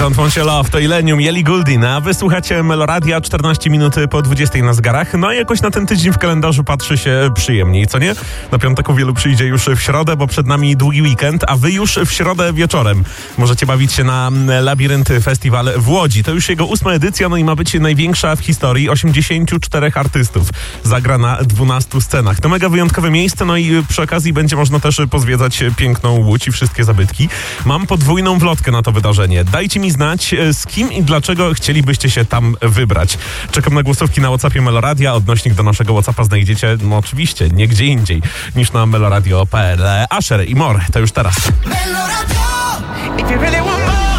Don't Want Your Love to Illenium, Ellie Goulding, a wysłuchacie Meloradia 14 minut po 20 na zegarach. No i jakoś na ten tydzień w kalendarzu patrzy się przyjemniej, co nie? Na piątek wielu przyjdzie już w środę, bo przed nami długi weekend, a wy już w środę wieczorem możecie bawić się na Labirynt Festiwal w Łodzi. To już jego 8. edycja, no i ma być największa w historii. 84 artystów zagra na 12 scenach. To mega wyjątkowe miejsce, no i przy okazji będzie można też pozwiedzać piękną Łódź i wszystkie zabytki. Mam podwójną wlotkę na to wydarzenie. Dajcie mi znać, z kim i dlaczego chcielibyście się tam wybrać. Czekam na głosówki na WhatsAppie Meloradia. Odnośnik do naszego WhatsAppa znajdziecie, no oczywiście, nie gdzie indziej niż na meloradio.pl. Asher i More, to już teraz. Meloradio!